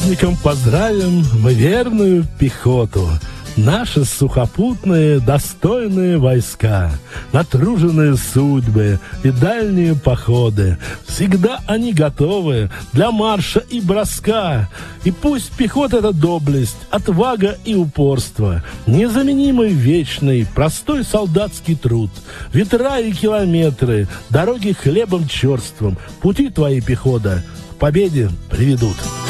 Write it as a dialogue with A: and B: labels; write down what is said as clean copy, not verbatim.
A: праздником поздравим мы верную пехоту. Наши сухопутные достойные войска, натруженные судьбы и дальние походы. Всегда они готовы для марша и броска. И пусть пехота — это доблесть, отвага и упорство, незаменимый вечный, простой солдатский труд. Ветра и километры, дороги хлебом черством, пути твои, пехота, к победе приведут.